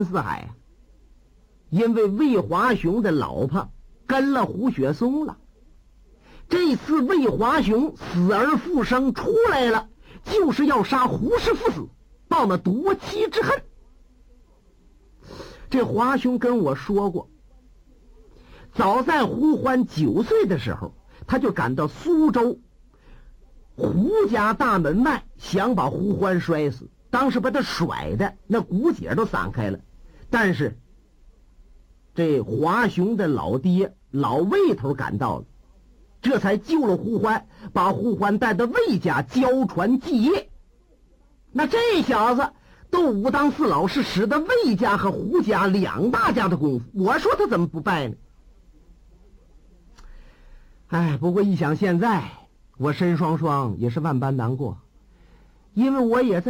四海啊，因为魏华雄的老婆跟了胡雪松了。这次魏华雄死而复生出来了，就是要杀胡氏父子，报那夺妻之恨。这华雄跟我说过，早在胡欢9岁的时候，他就赶到苏州胡家大门外，想把胡欢摔死。当时把他甩的那骨节都散开了，但是这华雄的老爹老魏头赶到了，这才救了胡欢，把胡欢带到魏家交传继业。那这小子斗武当四老，是使得魏家和胡家2大家的功夫，我说他怎么不败呢？哎，不过一想现在，我申双双也是万般难过，因为我也在